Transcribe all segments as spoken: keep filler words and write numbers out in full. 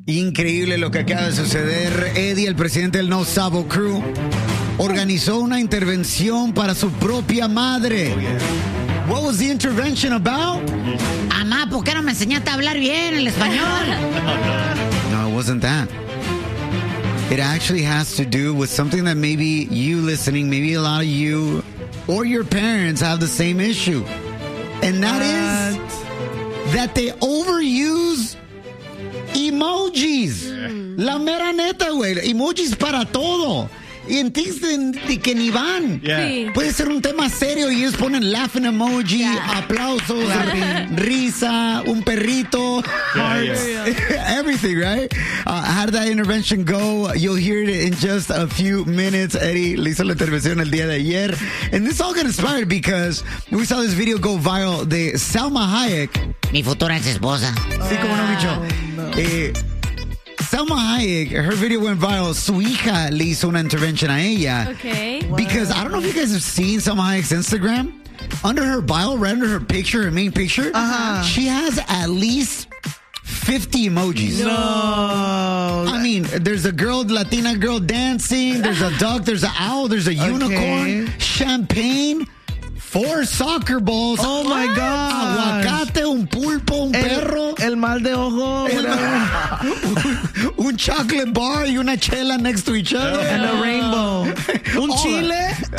Increíble lo que acaba de suceder. Eddie, el presidente del No Sabo Crew, organizó una intervención para su propia madre. What was the intervention about? Amá, ¿por qué no me enseñaste a hablar bien el español? No, it wasn't that. It actually has to do with something that maybe you listening, maybe a lot of you or your parents have the same issue. And that what? is that they overuse emojis. Mm. La mera neta, güey. Emojis para todo. Y entienden de que ni van. Yeah. Sí. Puede ser un tema serio y ellos ponen laughing emoji, yeah. aplausos, risa, un perrito, yeah, hearts, yeah. everything, right? Uh, how did that intervention go? You'll hear it in just a few minutes. Eddie le hizo la intervención el día de ayer. And this all got inspired because we saw this video go viral de Salma Hayek. Mi futura ex esposa. Sí, como no, Micho. Oh, no. Eh, Salma Hayek, her video went viral. Su hija le hizo una intervention a ella. Okay. Because I don't know if you guys have seen Salma Hayek's Instagram. Under her bio, right under her picture, her main picture, uh-huh. she has at least fifty emojis. No. I mean, there's a girl, Latina girl dancing. There's a duck. There's an owl. There's a okay. unicorn. Champagne. Four soccer balls. Oh my God. Aguacate, un pulpo, un el, perro. El mal de ojo. El, un, un chocolate bar y una chela next to each other. And a rainbow. Un All chile. That.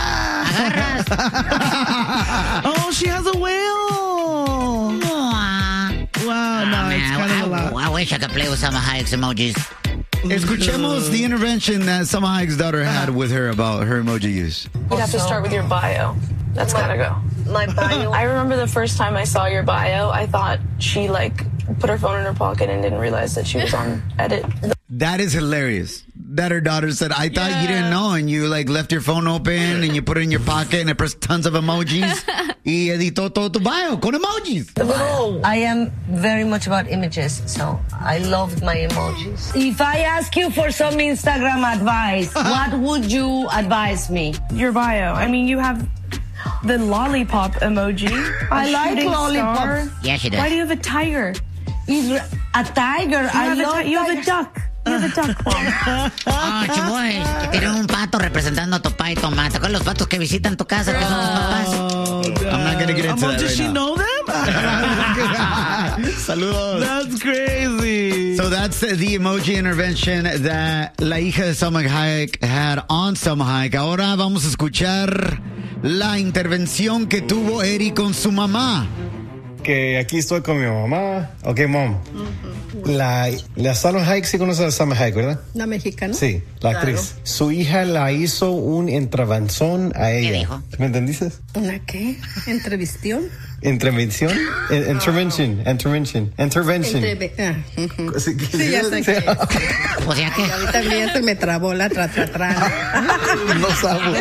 Ah. Oh, she has a whale. Wow, no, oh, it's kind I, of a lot. I wish I could play with Salma Hayek's emojis. Escuchemos the intervention that Salma Hayek's daughter had with her about her emoji use. You have to start with your bio. That's my, gotta go. My bio? I remember the first time I saw your bio, I thought she, like, put her phone in her pocket and didn't realize that she was on edit. That is hilarious. That her daughter said, I thought yeah. you didn't know, and you, like, left your phone open, and you put it in your pocket, and it pressed tons of emojis. Y editó todo tu bio con emojis. Wow. I am very much about images, so I love my emojis. If I ask you for some Instagram advice, what would you advise me? Your bio. I mean, you have the lollipop emoji. I like lollipop. Yeah, she does. Why do you have a tiger? Is a tiger. You I have love a, You have a duck. You have a duck, Mom. Oh, chuboy, que tiene un pato representando a tu papá y tu mamá. ¿Te acuerdas los patos que visitan tu casa, que son tus papás? Oh, I'm not going to get into um, that Does right she now. know them? Saludos. That's crazy. So that's the emoji intervention that la hija de Salma Hayek had on Salma Hayek. Ahora vamos a escuchar la intervención que tuvo Eri con su mamá. Que aquí estoy con mi mamá. Ok, mom. Uh-huh. La, la Salma Hayek, sí conoce a Salma Hayek, ¿verdad? ¿La mexicana? Sí, la claro. actriz. Su hija la hizo un intervención a ella. ¿Qué dijo? ¿Me entendiste? ¿Una qué? ¿Entrevistión? ¿Intervención? In- intervention, intervention, intervention. Entreve- ah, uh-huh. Sí, sí, ya sé que es. O sea que... Y a mí también se me trabó la tra, tra, tra. No sabe.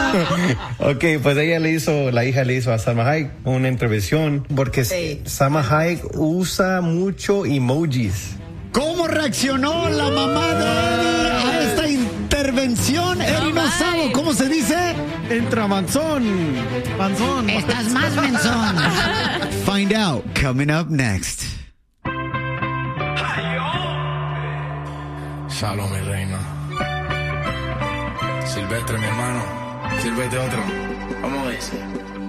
Ok, pues ella le hizo, la hija le hizo a Salma Hayek una intervención porque sí. Salma Hayek usa mucho emojis. ¿Cómo reaccionó la mamá de Eri a esta intervención? Eri no sabe cómo se dice. Entramanzón. Panzón. Estás más menzón. Find out coming up next. Shalom, mi reina. Silvestre, mi hermano. Sírvete otro. Vamos a ver.